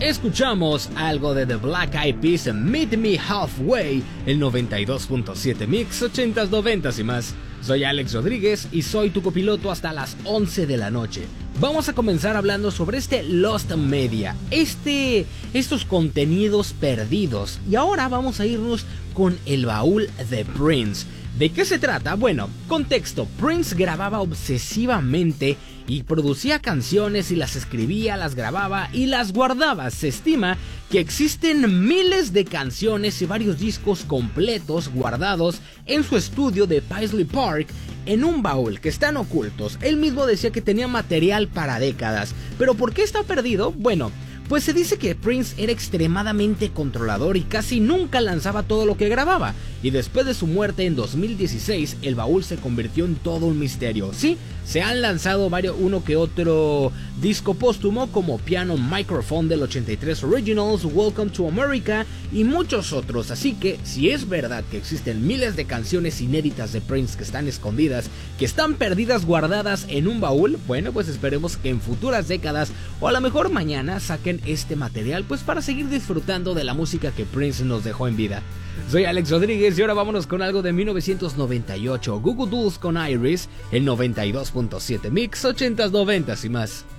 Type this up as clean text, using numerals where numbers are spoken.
escuchamos algo de The Black Eyed Peas, Meet Me Halfway, el 92.7 Mix, 80s, 90s y más. Soy Alex Rodríguez y soy tu copiloto hasta las 11 de la noche. Vamos a comenzar hablando sobre Lost Media, estos contenidos perdidos. Y ahora vamos a irnos con el baúl de Prince. ¿De qué se trata? Bueno, contexto. Prince grababa obsesivamente y producía canciones y las escribía, las grababa y las guardaba. Se estima que existen miles de canciones y varios discos completos guardados en su estudio de Paisley Park en un baúl que están ocultos. Él mismo decía que tenía material para décadas. ¿Pero por qué está perdido? Bueno, pues se dice que Prince era extremadamente controlador y casi nunca lanzaba todo lo que grababa. Y después de su muerte en 2016, el baúl se convirtió en todo un misterio. Sí, se han lanzado uno que otro disco póstumo como Piano Microphone del 83 Originals, Welcome to America y muchos otros. Así que si es verdad que existen miles de canciones inéditas de Prince que están escondidas, que están perdidas, guardadas en un baúl, bueno, pues esperemos que en futuras décadas o a lo mejor mañana saquen este material pues para seguir disfrutando de la música que Prince nos dejó en vida. Soy Alex Rodríguez y ahora vámonos con algo de 1998, Goo Goo Dolls con Iris, el 92.7 Mix, 80s, 90s y más.